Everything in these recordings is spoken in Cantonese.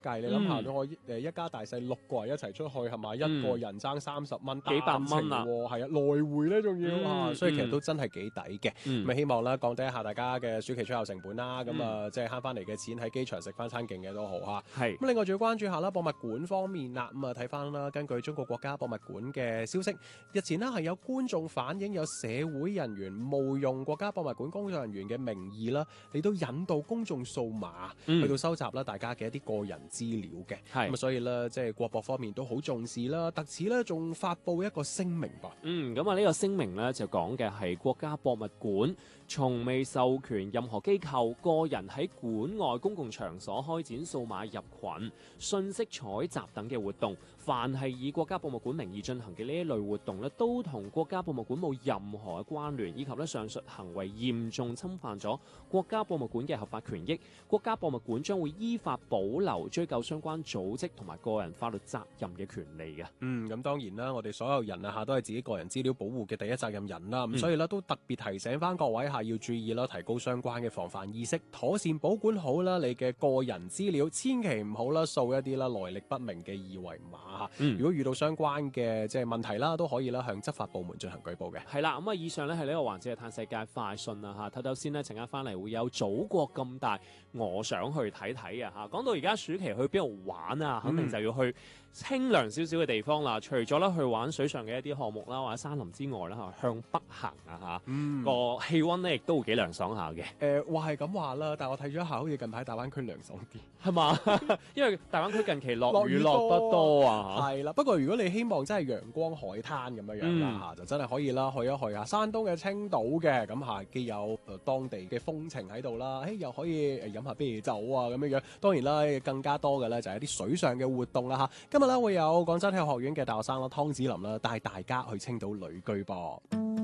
計，你諗下，我一家大細6個人一齊出去係咪？一個人爭30蚊， 幾百蚊啊！ 係啊，來回咧仲要啊，所以其實都真係幾抵嘅。咁希望啦，降低一下大家嘅暑期出遊成本啦。咁啊，即係慳翻嚟嘅錢喺機場食翻餐勁嘅都好嚇。係咁，另外仲要關注下啦，博物館方面啦。咁啊，睇翻啦，根據中國國家博物館嘅消息，日前呢係有觀眾反映有社會人員冒用國家博物館工作人員嘅名義啦，嚟到引導公眾掃碼，去到收集啦大家嘅一啲個人資料嘅。咁啊，所以咧，即係國博方面都好重視啦，特此咧仲發布一個聲明噃。 咁啊呢個聲明咧就講嘅係國家博物館從未授權任何機構、個人喺館外公共場所開展數碼入群、信息採集等嘅活動。凡係以國家博物館名義進行嘅呢一類活動咧，都同國家博物館冇任何嘅關聯，以及咧上述行為嚴重侵犯咗國家博物館嘅合法權益。國家博物館將會依法保留追究相關組織同埋個人法律責任嘅權利嘅。 咁當然啦，我哋所有人啊都係自己個人資料保護嘅第一責任人啦。咁所以咧都特別提醒翻各位要注意啦，提高相關嘅防範意識，妥善保管好啦你嘅個人資料，千祈唔好啦掃一啲啦來歷不明嘅二維碼。如果遇到相關嘅即係問題啦，都可以啦向執法部門進行舉報嘅。 係啦，咁啊以上咧係呢個環節嘅嘆世界快訊啦嚇，睇先呢，陣間翻嚟會有祖國咁大，我想去睇睇啊嚇。講到而家暑期去邊度玩啊，肯定就要去清涼少少嘅地方啦。除咗咧去玩水上嘅一啲項目啦，或者山林之外啦，向北行啊嚇，個氣温咧亦都會幾涼爽下嘅。 話係咁話啦，但係我睇咗一下，好似近排大灣區涼爽啲， 係嘛？因為大灣區近期落雨落得多啊。 係啦，不過如果你希望真係陽光海灘咁樣樣啦就真係可以啦，去一去啊山東嘅青島嘅，咁既有當地嘅風情喺度啦，又可以飲下啤酒啊咁樣樣。當然啦，更加多嘅咧就係一啲水上嘅活動啦嚇。今日咧會有廣州體育學院嘅大學生啦，湯子霖啦，帶大家去青島旅居噃。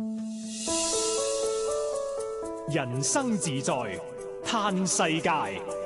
人生自在嘆世界。